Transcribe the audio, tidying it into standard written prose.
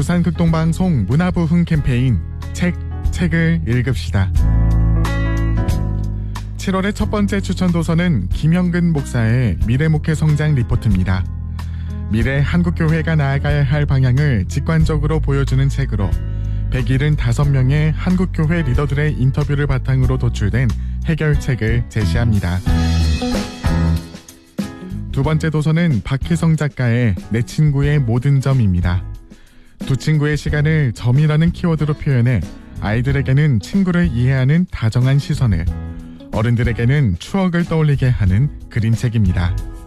부산극동방송 문화부흥 캠페인 책을 읽읍시다. 7월의 첫 번째 추천 도서는 김형근 목사의 미래목회 성장 리포트입니다. 미래 한국교회가 나아가야 할 방향을 직관적으로 보여주는 책으로 175명의 한국교회 리더들의 인터뷰를 바탕으로 도출된 해결책을 제시합니다. 두 번째 도서는 박희성 작가의 내 친구의 모든 점입니다. 두 친구의 시간을 점이라는 키워드로 표현해 아이들에게는 친구를 이해하는 다정한 시선을, 어른들에게는 추억을 떠올리게 하는 그림책입니다.